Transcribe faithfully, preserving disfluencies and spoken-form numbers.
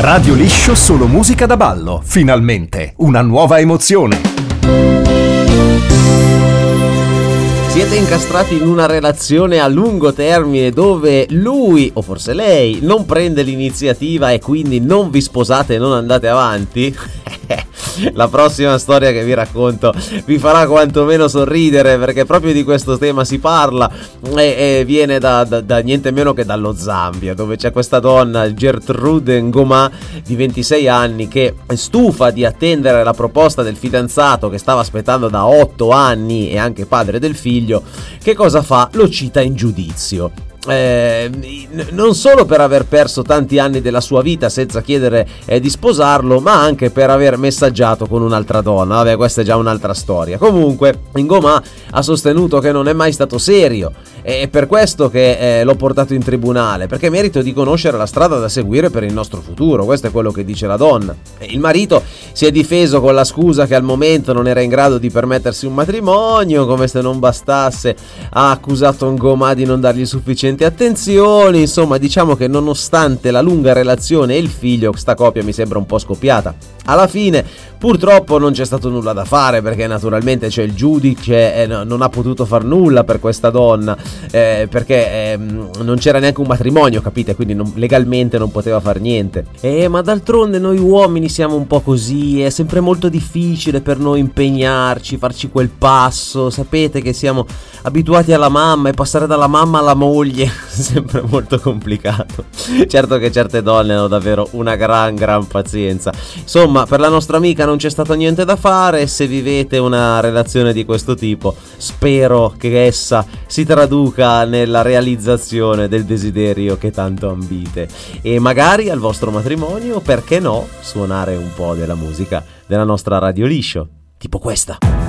Radio Liscio, solo musica da ballo. Finalmente una nuova emozione. Siete incastrati in una relazione a lungo termine dove lui, o forse lei, non prende l'iniziativa e quindi non vi sposate e non andate avanti? La prossima storia che vi racconto vi farà quantomeno sorridere, perché proprio di questo tema si parla e, e viene da, da, da niente meno che dallo Zambia, dove c'è questa donna, Gertrude Ngoma, di ventisei anni, che è stufa di attendere la proposta del fidanzato che stava aspettando da otto anni e anche padre del figlio. Che cosa fa? Lo cita in giudizio. Eh, non solo per aver perso tanti anni della sua vita senza chiedere eh, di sposarlo, ma anche per aver messaggiato con un'altra donna. Vabbè, questa è già un'altra storia. Comunque Ngoma ha sostenuto che non è mai stato serio, e è per questo che eh, l'ho portato in tribunale, perché merito di conoscere la strada da seguire per il nostro futuro. Questo è quello che dice la donna. Il marito si è difeso con la scusa che al momento non era in grado di permettersi un matrimonio, come se non bastasse ha accusato Ngoma di non dargli sufficienti attenzioni. Insomma, diciamo che nonostante la lunga relazione e il figlio, sta coppia mi sembra un po' scoppiata. Alla fine purtroppo non c'è stato nulla da fare, perché naturalmente c'è il giudice e no, non ha potuto far nulla per questa donna, eh, perché eh, non c'era neanche un matrimonio, capite? Quindi non, legalmente non poteva far niente. Eh, ma d'altronde noi uomini siamo un po' così, è sempre molto difficile per noi impegnarci, farci quel passo. Sapete che siamo abituati alla mamma, e passare dalla mamma alla moglie sempre molto complicato. Certo che certe donne hanno davvero una gran gran pazienza. Insomma, per la nostra amica non c'è stato niente da fare. Se vivete una relazione di questo tipo, spero che essa si traduca nella realizzazione del desiderio che tanto ambite, e magari al vostro matrimonio, perché no, suonare un po' della musica della nostra Radio Liscio, tipo questa.